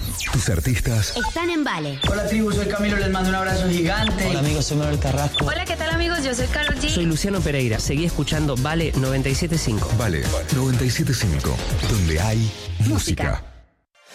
Tus artistas están en Vale. Hola tribu, soy Camilo, les mando un abrazo gigante. Hola amigos, soy Manuel Carrasco. Hola, ¿qué tal amigos? Yo soy Karol G. Soy Luciano Pereira. Seguí escuchando Vale 97.5. Vale 97.5, donde hay música.